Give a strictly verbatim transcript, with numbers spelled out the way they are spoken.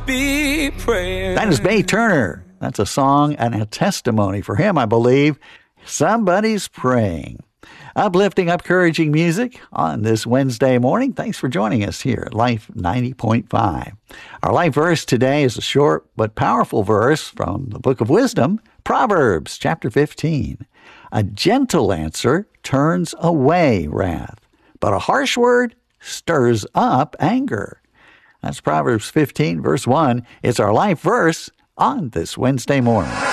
be praying. That is May Turner. That's a song and a testimony for him, I believe. Somebody's praying. Uplifting, encouraging music on this Wednesday morning. Thanks for joining us here at Life ninety point five. Our life verse today is a short but powerful verse from the Book of Wisdom, Proverbs chapter fifteen. A gentle answer turns away wrath, but a harsh word stirs up anger. That's Proverbs fifteen, verse one. It's our life verse on this Wednesday morning.